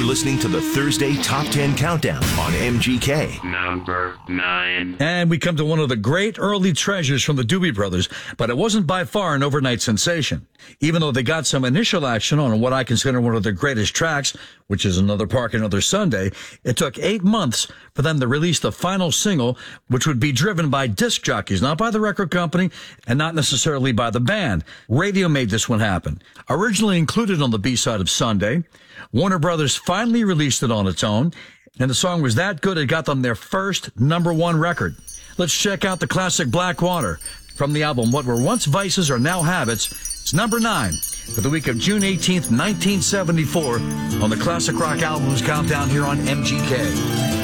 listening to the Thursday Top 10 Countdown on MGK. Number 9. And we come to one of the great early treasures from the Doobie Brothers, but it wasn't by far an overnight sensation. Even though they got some initial action on what I consider one of their greatest tracks, which is Another Park, Another Sunday, it took 8 months for them to release the final single, which would be driven by disc jockeys, not by the record company and not necessarily by the band. Radio made this one happen. Originally included on the B-side of Sunday, Warner Brothers finally released it on its own, and the song was that good it got them their first #1 record. Let's check out the classic Blackwater from the album What Were Once Vices Are Now Habits. It's number 9 for the week of June 18th, 1974 on the Classic Rock Albums Countdown here on MGK.